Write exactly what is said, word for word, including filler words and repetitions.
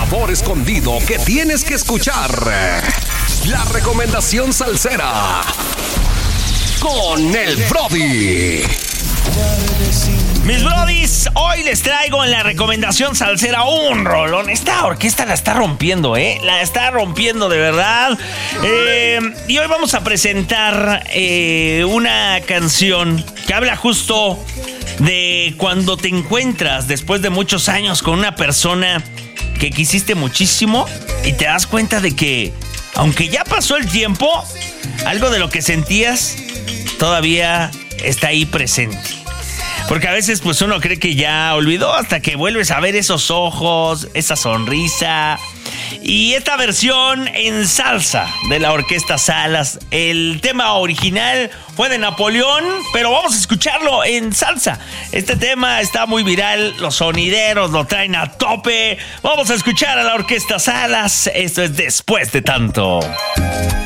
sabor escondido que tienes que escuchar. La recomendación salsera con el Brody. Mis brodis, hoy les traigo en la recomendación salsera un rolón. Esta orquesta la está rompiendo, ¿eh? La está rompiendo de verdad. Eh, y hoy vamos a presentar eh, una canción que habla justo de cuando te encuentras después de muchos años con una persona que quisiste muchísimo y te das cuenta de que, aunque ya pasó el tiempo, algo de lo que sentías todavía está ahí presente. Porque a veces pues uno cree que ya olvidó hasta que vuelves a ver esos ojos, esa sonrisa. Y esta versión en salsa de la Orquesta Salas. El tema original fue de Napoleón, pero vamos a escucharlo en salsa. Este tema está muy viral, los sonideros lo traen a tope. Vamos a escuchar a la Orquesta Salas. Esto es Después de Tanto.